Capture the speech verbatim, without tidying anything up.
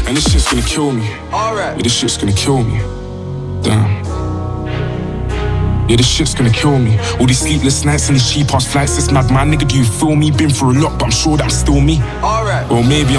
And this shit's gonna kill me. Alright. Yeah, this shit's gonna kill me. Damn. Yeah, this shit's gonna kill me. All these sleepless nights and these cheap ass flights, it's mad. My nigga, do you feel me? Been through a lot, but I'm sure that I'm still me. Alright. Well, maybe